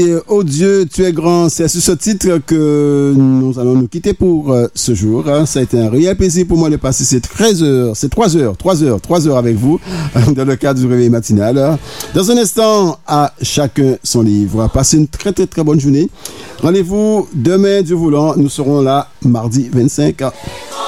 et oh Dieu, tu es grand. C'est sur ce titre que nous allons nous quitter pour ce jour. Ça a été un réel plaisir pour moi de passer ces 3 heures avec vous dans le cadre du réveil matinal. Dans un instant, à chacun son livre. Passez une très très très bonne journée. Rendez-vous demain, Dieu voulant. Nous serons là mardi 25.